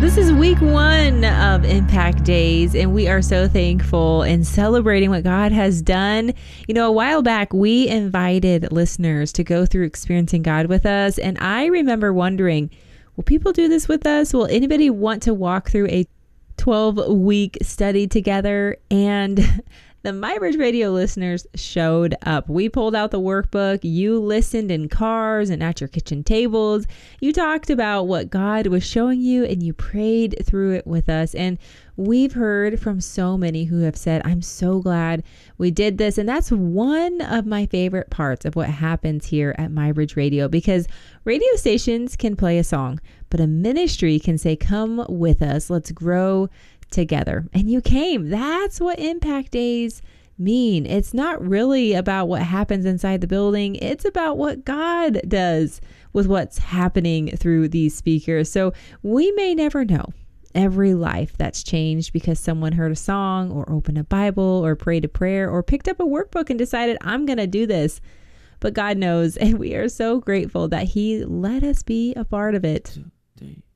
This is week 1 of Impact Days, and we are so thankful and celebrating what God has done. You know, a while back, we invited listeners to go through experiencing God with us, and I remember wondering, will people do this with us? Will anybody want to walk through a 12-week study together? And the MyBridge Radio listeners showed up. We pulled out the workbook. You listened in cars and at your kitchen tables. You talked about what God was showing you and you prayed through it with us. And we've heard from so many who have said, I'm so glad we did this. And that's one of my favorite parts of what happens here at MyBridge Radio, because radio stations can play a song, but a ministry can say, come with us. Let's grow together. And you came. That's what Impact Days mean. It's not really about what happens inside the building. It's about what God does with what's happening through these speakers. So we may never know every life that's changed because someone heard a song or opened a Bible or prayed a prayer or picked up a workbook and decided, I'm going to do this. But God knows, and we are so grateful that He let us be a part of it.